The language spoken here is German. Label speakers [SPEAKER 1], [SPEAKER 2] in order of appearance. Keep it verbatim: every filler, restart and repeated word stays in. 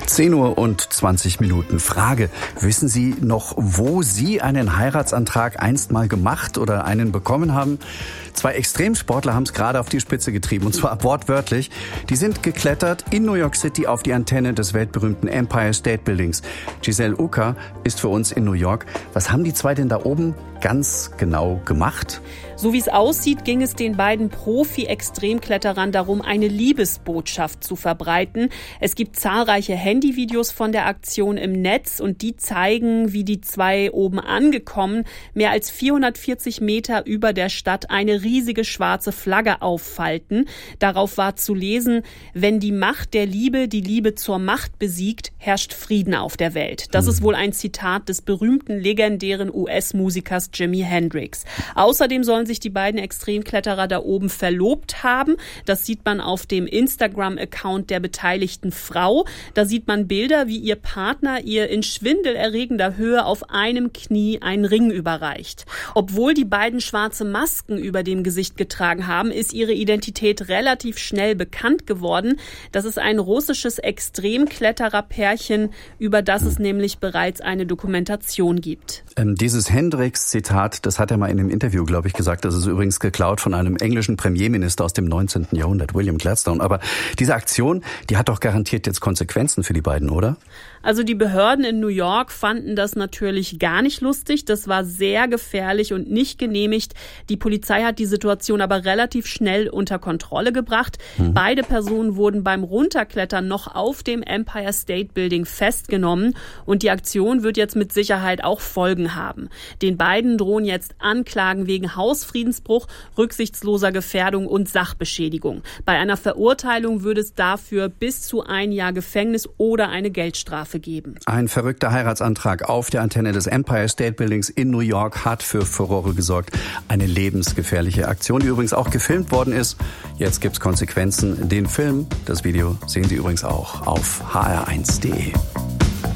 [SPEAKER 1] zehn Uhr und zwanzig Minuten. Frage: Wissen Sie noch, wo Sie einen Heiratsantrag einst mal gemacht oder einen bekommen haben? Zwei Extremsportler haben es gerade auf die Spitze getrieben, und zwar wortwörtlich. Die sind geklettert in New York City auf die Antenne des weltberühmten Empire State Buildings. Giselle Ucker ist für uns in New York. Was haben die zwei denn da oben ganz genau gemacht?
[SPEAKER 2] So wie es aussieht, ging es den beiden Profi-Extremkletterern darum, eine Liebesbotschaft zu verbreiten. Es gibt zahlreiche Handyvideos von der Aktion im Netz und die zeigen, wie die zwei oben angekommen, mehr als vierhundertvierzig Meter über der Stadt eine riesige schwarze Flagge auffalten. Darauf war zu lesen: Wenn die Macht der Liebe die Liebe zur Macht besiegt, herrscht Frieden auf der Welt. Das ist wohl ein Zitat des berühmten, legendären U S-Musikers Jimi Hendrix. Außerdem sollen sich die beiden Extremkletterer da oben verlobt haben. Das sieht man auf dem Instagram-Account der beteiligten Frau. Da sieht man Bilder, wie ihr Partner ihr in schwindelerregender Höhe auf einem Knie einen Ring überreicht. Obwohl die beiden schwarze Masken über dem Gesicht getragen haben, ist ihre Identität relativ schnell bekannt geworden. Das ist ein russisches Extremkletterer-Pärchen, über das es nämlich bereits eine Dokumentation gibt.
[SPEAKER 1] Ähm, dieses Hendrix-Zitat, das hat er mal in einem Interview, glaube ich, gesagt. Das ist übrigens geklaut von einem englischen Premierminister aus dem neunzehnten Jahrhundert, William Gladstone. Aber diese Aktion, die hat doch garantiert jetzt Konsequenzen für die beiden, oder?
[SPEAKER 2] Also die Behörden in New York fanden das natürlich gar nicht lustig. Das war sehr gefährlich und nicht genehmigt. Die Polizei hat die Situation aber relativ schnell unter Kontrolle gebracht. Mhm. Beide Personen wurden beim Runterklettern noch auf dem Empire State Building festgenommen. Und die Aktion wird jetzt mit Sicherheit auch Folgen haben. Den beiden drohen jetzt Anklagen wegen Hausfriedensbruch, rücksichtsloser Gefährdung und Sachbeschädigung. Bei einer Verurteilung würde es dafür bis zu ein Jahr Gefängnis oder eine Geldstrafe geben.
[SPEAKER 1] Ein verrückter Heiratsantrag auf der Antenne des Empire State Buildings in New York hat für Furore gesorgt. Eine lebensgefährliche Aktion, die übrigens auch gefilmt worden ist. Jetzt gibt's Konsequenzen. Den Film, das Video sehen Sie übrigens auch auf h r eins punkt d e.